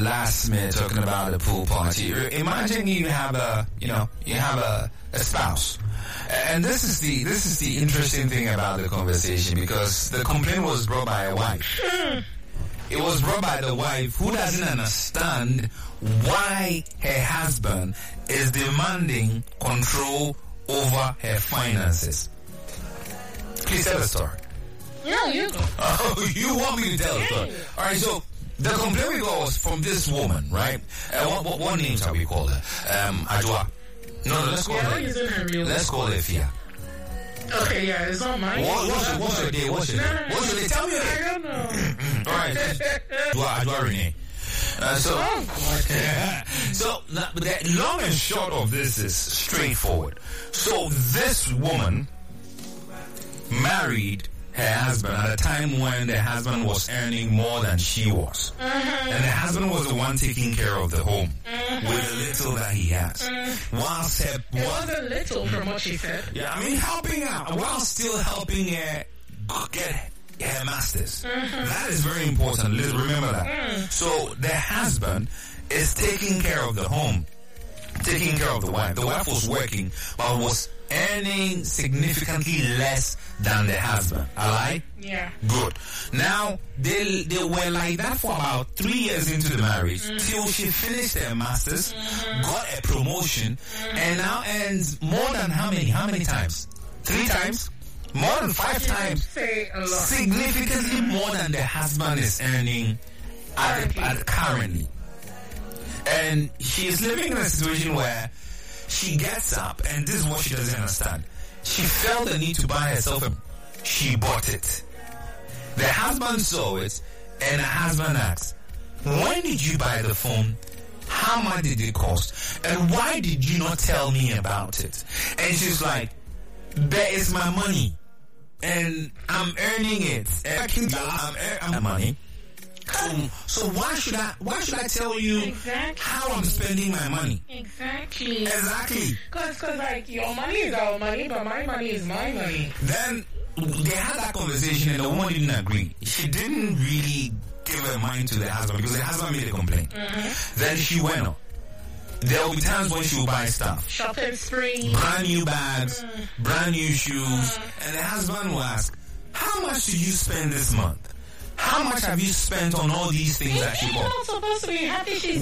last minute talking about the pool party. Imagine you have a spouse. And this is the interesting thing about the conversation, because the complaint was brought by a wife. It was brought by the wife who doesn't understand why her husband is demanding control over her finances. Please tell the story. No, you go. Oh, you want me to tell the story? All right, so the complaint we got was from this woman, right? What names have we called her? Adwa. No, let's call her. Let's call her Fia. Okay, yeah, it's not mine. What's your day? What's your day? Tell me your day. I don't know. All right. Adwa Renee. So the long and short of this is straightforward. So this woman married her husband at a time when the husband was earning more than she was. And the husband was the one taking care of the home with the little that he has. Whilst it wasn't little from what she said. Yeah, I mean, helping out while still helping her get her masters. That is very important. Let's remember that. So the husband is taking care of the home, taking care of the wife. The wife was working, but was earning significantly less than the husband. Alright? Yeah. Good. Now, they were like that for about 3 years into the marriage, till she finished her masters, got a promotion, and now earns more than how many times? 3 times? More than 5 times. Significantly more than the husband is earning currently. And she is living in a situation where she gets up, and this is what she doesn't understand. She felt the need to buy herself she bought it. The husband saw it, and the husband asked, when did you buy the phone? How much did it cost? And why did you not tell me about it? And she's like, there is my money, and I'm earning it. I'm earning money. So why should I tell you how I'm spending my money? Exactly. Because like your money is our money, but my money is my money. Then they had that conversation, and the woman didn't agree. She didn't really give her mind to the husband because the husband made a complaint. Then she went on. There will be times when she will buy stuff. Shopping spree. Brand new bags, brand new shoes, and the husband will ask, how much did you spend this month? How much have you spent on all these things that she bought? You're not supposed to be happy she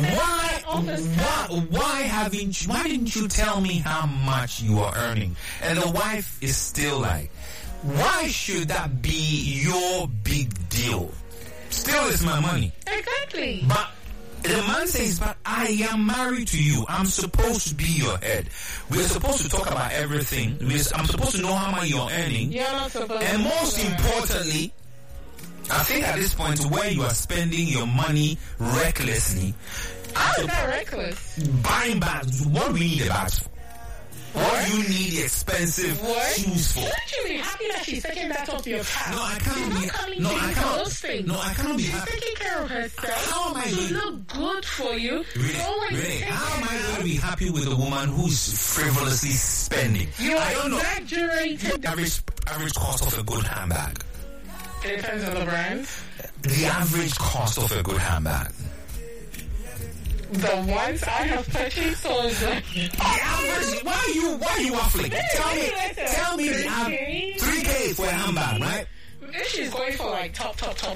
said why didn't you tell me how much you are earning? And the wife is still like, why should that be your big deal? Still, it's my money. Exactly. But the man says, but I am married to you. I'm supposed to be your head. We're supposed to talk about everything. I'm supposed to know how much you're earning. You're not supposed and most importantly, I think at this point where you are spending your money recklessly. How is that reckless? Buying bags. What do we need the bags for? What do you need expensive shoes for? Shouldn't you be happy that she's taking that off your car? No, I cannot be happy. She's taking care of herself. How am I to look good for you? Really? How am I going to be happy with a woman who's frivolously spending? I don't know. Exaggerated. Average cost of a good handbag. It depends on the brand. The average cost of a good handbag. The ones I have purchased, so is the average. Why are you waffling? Tell me the average. 3K for a handbag, right? If she's going for like top.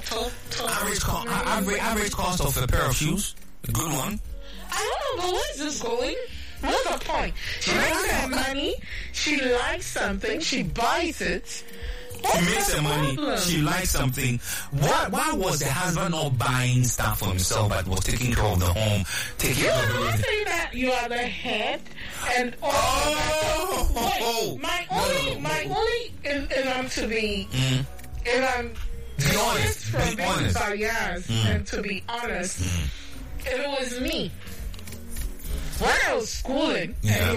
Average cost of a pair of shoes, a good one. I don't know, but where is this going? What's the point? She makes her money. She likes something. She buys it. She makes her money. She likes something. Why was the husband not buying stuff for himself but was taking care of the home? You are not saying that you are the head and all. My only, if I'm to be, if I'm be honest, from honest. And to be honest, if it was me, when I was schooling.